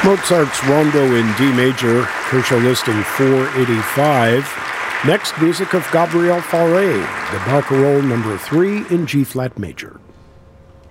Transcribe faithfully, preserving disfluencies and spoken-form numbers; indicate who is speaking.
Speaker 1: Mozart's Rondo in D major, Kershaw listing four eighty-five. Next, music of Gabriel Fauré, the Barcarolle number three in G flat major.